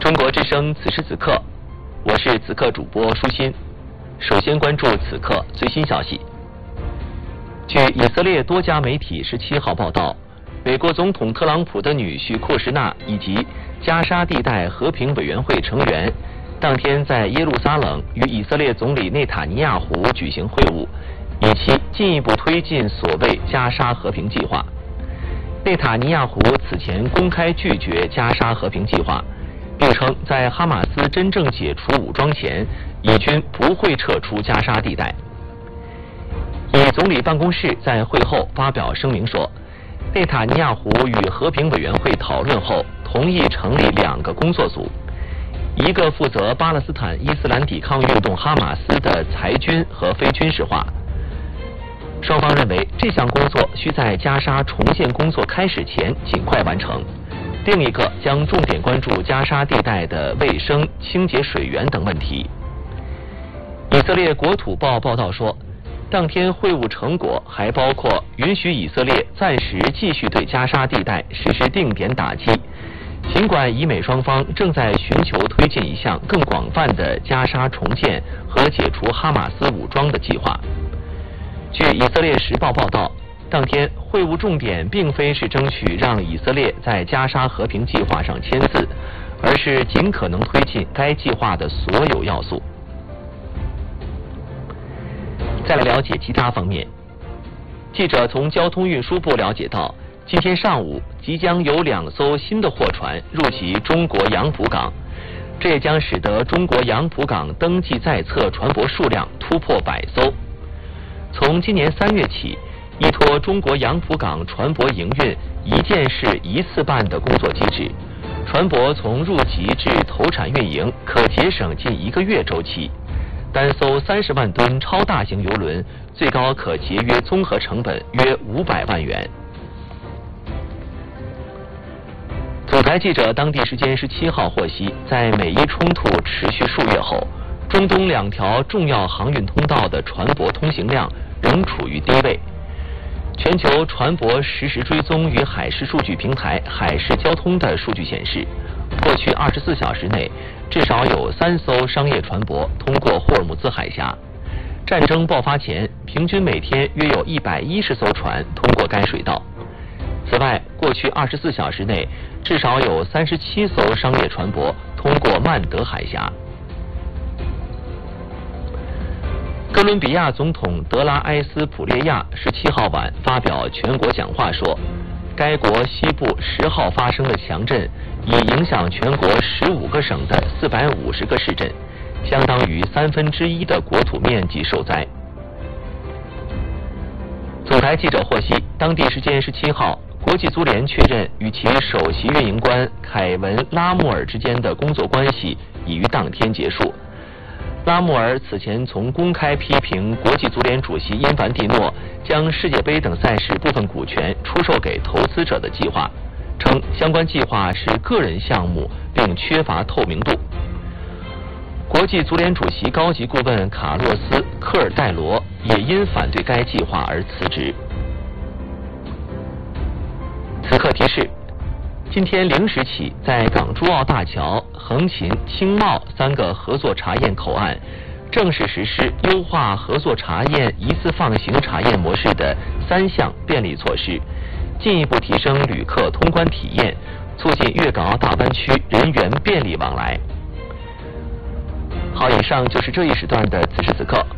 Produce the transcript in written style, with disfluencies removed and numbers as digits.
中国之声此时此刻，我是此刻主播舒心。首先关注此刻最新消息。据以色列多家媒体17号报道，美国总统特朗普的女婿库什纳以及加沙地带和平委员会成员当天在耶路撒冷与以色列总理内塔尼亚胡举行会晤，以期进一步推进所谓加沙和平计划。内塔尼亚胡此前公开拒绝加沙和平计划，并称在哈马斯真正解除武装前，以军不会撤出加沙地带。以总理办公室在会后发表声明说，内塔尼亚胡与和平委员会讨论后，同意成立2个工作组，一个负责巴勒斯坦伊斯兰抵抗运动哈马斯的裁军和非军事化。双方认为这项工作需在加沙重建工作开始前尽快完成。另一个将重点关注加沙地带的卫生、清洁水源等问题。以色列国土报报道说，当天会晤成果还包括允许以色列暂时继续对加沙地带实施定点打击，尽管以美双方正在寻求推进一项更广泛的加沙重建和解除哈马斯武装的计划。据以色列时报报道，当天会晤重点并非是争取让以色列在加沙和平计划上签字，而是尽可能推进该计划的所有要素。再来了解其他方面，记者从交通运输部了解到，今天上午即将有2艘新的货船入籍中国洋浦港，这也将使得中国洋浦港登记在册船舶数量突破100艘。从今年3月起，依托中国洋浦港船舶营运1件事1次办的工作机制，船舶从入籍至投产运营可节省近1个月周期。单艘30万吨超大型邮轮最高可节约综合成本约500万元。总台记者当地时间17号获悉，在美伊冲突持续数月后，中东2条重要航运通道的船舶通行量仍处于低位。全球船舶实时追踪与海事数据平台海事交通的数据显示，过去24小时内，至少有3艘商业船舶通过霍尔木兹海峡。战争爆发前，平均每天约有110艘船通过该水道。此外，过去24小时内，至少有37艘商业船舶通过曼德海峡。哥伦比亚总统德拉埃斯普列亚17号晚发表全国讲话说，该国西部10号发生的强震已影响全国15个省的450个市镇，相当于1/3的国土面积受灾。总台记者获悉，当地时间17号，国际足联确认与其首席运营官凯文·拉穆尔之间的工作关系已于当天结束。拉穆尔此前从公开批评国际足联主席因凡蒂诺将世界杯等赛事部分股权出售给投资者的计划，称相关计划是个人项目并缺乏透明度。国际足联主席高级顾问卡洛斯·科尔戴罗也因反对该计划而辞职。此刻提示，今天0时起，在港珠澳大桥、横琴、青茂3个合作查验口岸，正式实施优化合作查验一次放行查验模式的3项便利措施，进一步提升旅客通关体验，促进粤港澳大湾区人员便利往来。好，以上就是这一时段的此时此刻。